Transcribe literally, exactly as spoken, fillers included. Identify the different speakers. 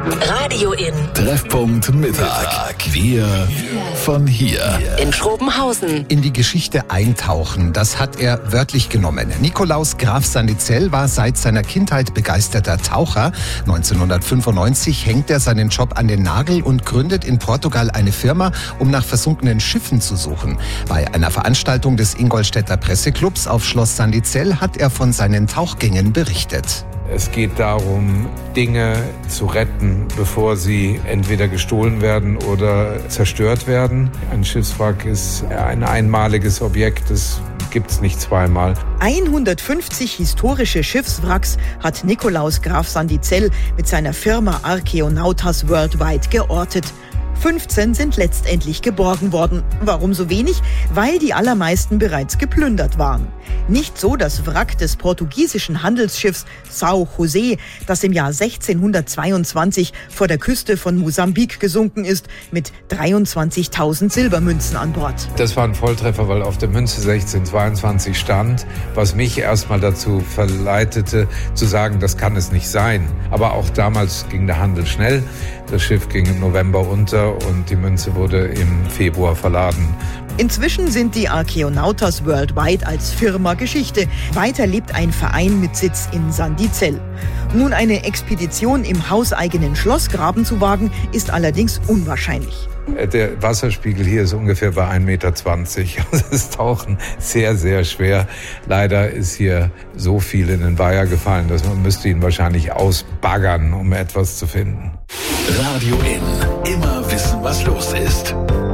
Speaker 1: Radio in
Speaker 2: Treffpunkt Mittag. Wir von hier.
Speaker 1: in Schrobenhausen.
Speaker 3: In die Geschichte eintauchen, das hat er wörtlich genommen. Nikolaus Graf Sandizel war seit seiner Kindheit begeisterter Taucher. neunzehnhundertfünfundneunzig hängt er seinen Job an den Nagel und gründet in Portugal eine Firma, um nach versunkenen Schiffen zu suchen. Bei einer Veranstaltung des Ingolstädter Presseclubs auf Schloss Sandizel hat er von seinen Tauchgängen berichtet.
Speaker 4: Es geht darum, Dinge zu retten, bevor sie entweder gestohlen werden oder zerstört werden. Ein Schiffswrack ist ein einmaliges Objekt, das gibt's nicht zweimal.
Speaker 5: hundertfünfzig historische Schiffswracks hat Nikolaus Graf Sandizel mit seiner Firma Archaeonautas Worldwide geortet. fünfzehn sind letztendlich geborgen worden. Warum so wenig? Weil die allermeisten bereits geplündert waren. Nicht so das Wrack des portugiesischen Handelsschiffs São José, das im Jahr sechzehnhundertzweiundzwanzig vor der Küste von Mosambik gesunken ist, mit dreiundzwanzigtausend Silbermünzen an Bord.
Speaker 4: Das war ein Volltreffer, weil auf der Münze sechzehnhundertzweiundzwanzig stand, was mich erstmal dazu verleitete, zu sagen, das kann es nicht sein. Aber auch damals ging der Handel schnell. Das Schiff ging im November unter und die Münze wurde im Februar verladen.
Speaker 5: Inzwischen sind die Archaeonautas Worldwide als Firma Geschichte. Weiter lebt ein Verein mit Sitz in Sandizel. Nun eine Expedition im hauseigenen Schloss graben zu wagen, ist allerdings unwahrscheinlich.
Speaker 4: Der Wasserspiegel hier ist ungefähr bei ein Meter zwanzig. Das ist Tauchen sehr, sehr schwer. Leider ist hier so viel in den Weiher gefallen, dass man müsste ihn wahrscheinlich ausbaggern, um etwas zu finden.
Speaker 2: Radio in. Immer wissen, was los ist.